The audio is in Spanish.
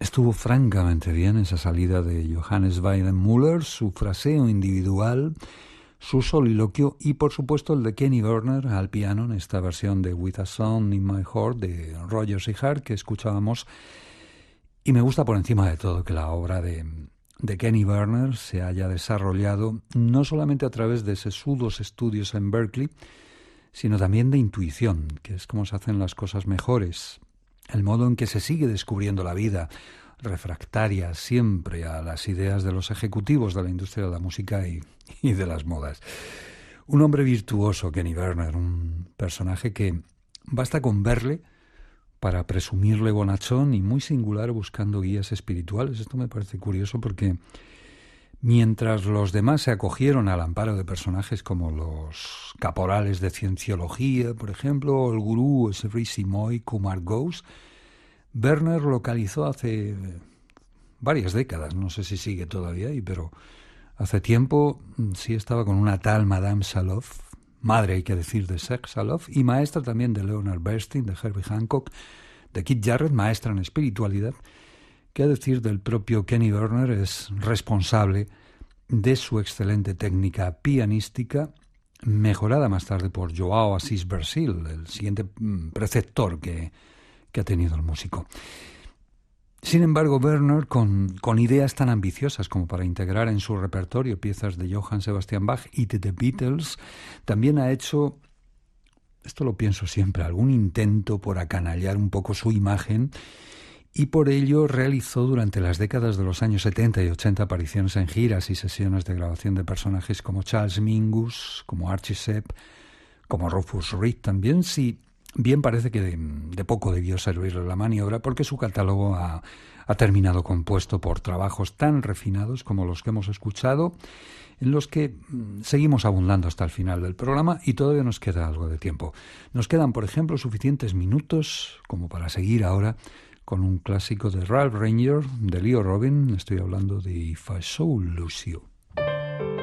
Estuvo francamente bien esa salida de Johannes Weidenmuller, su fraseo individual, su soliloquio y por supuesto el de Kenny Werner al piano en esta versión de With a Song in My Heart de Rogers y Hart que escuchábamos. Y me gusta por encima de todo que la obra de Kenny Werner se haya desarrollado no solamente a través de sesudos estudios en Berkeley, sino también de intuición, que es como se hacen las cosas mejores, el modo en que se sigue descubriendo la vida, refractaria siempre a las ideas de los ejecutivos de la industria de la música y de las modas. Un hombre virtuoso, Kenny Werner, un personaje que basta con verle para presumirle bonachón y muy singular buscando guías espirituales. Esto me parece curioso porque mientras los demás se acogieron al amparo de personajes como los caporales de cienciología, por ejemplo, o el gurú Sri Simoy Kumar Ghosh, Werner localizó hace varias décadas, no sé si sigue todavía ahí, pero hace tiempo sí estaba con una tal Madame Saloff, madre hay que decir de Serge Saloff, y maestra también de Leonard Bernstein, de Herbie Hancock, de Keith Jarrett, maestra en espiritualidad, que a decir del propio Kenny Werner es responsable de su excelente técnica pianística, mejorada más tarde por Joao Assis Brasil, el siguiente preceptor que ha tenido el músico. Sin embargo, Werner, con ideas tan ambiciosas como para integrar en su repertorio piezas de Johann Sebastian Bach y de The Beatles, también ha hecho, esto lo pienso siempre, algún intento por acanallar un poco su imagen, y por ello realizó durante las décadas de los años 70 y 80 apariciones en giras y sesiones de grabación de personajes como Charles Mingus, como Archie Shepp, como Rufus Reid también, sí. Bien parece que de poco debió servirle la maniobra porque su catálogo ha terminado compuesto por trabajos tan refinados como los que hemos escuchado, en los que seguimos abundando hasta el final del programa y todavía nos queda algo de tiempo. Nos quedan, por ejemplo, suficientes minutos como para seguir ahora con un clásico de Ralph Rainier, de Leo Robin, estoy hablando de If I Saw Lucio.